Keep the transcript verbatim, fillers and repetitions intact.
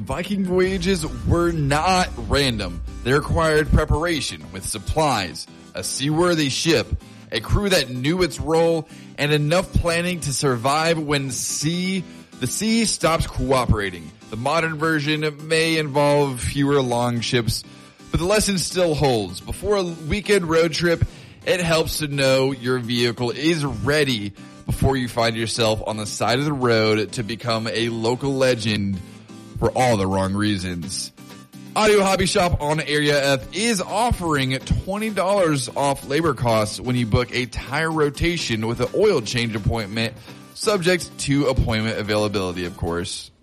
Viking voyages were not random. They required preparation with supplies, a seaworthy ship, a crew that knew its role, and enough planning to survive when sea the sea stops cooperating. The modern version may involve fewer long ships, but the lesson still holds. Before a weekend road trip, it helps to know your vehicle is ready before you find yourself on the side of the road to become a local legend for all the wrong reasons. Audio Hobby Shop on Area F is offering twenty dollars off labor costs when you book a tire rotation with an oil change appointment, subject to appointment availability, of course.